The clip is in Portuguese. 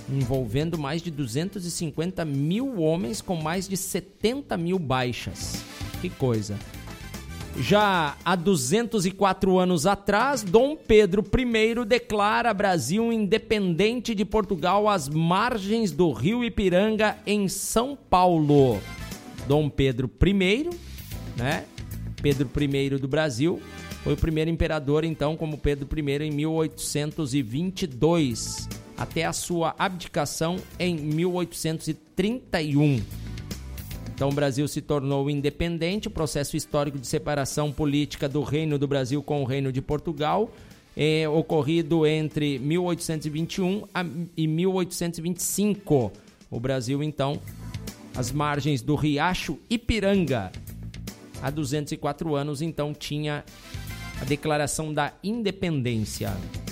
envolvendo mais de 250 mil homens com mais de 70 mil baixas. Que coisa. Já há 204 anos atrás, Dom Pedro I declara Brasil independente de Portugal às margens do rio Ipiranga, em São Paulo. Dom Pedro I, né? Pedro I do Brasil, foi o primeiro imperador, então, como Pedro I, em 1822, até a sua abdicação em 1831. Então, o Brasil se tornou independente. O processo histórico de separação política do Reino do Brasil com o Reino de Portugal ocorrido entre 1821 e 1825. O Brasil, então, às margens do Riacho Ipiranga, há 204 anos, então, tinha a declaração da independência.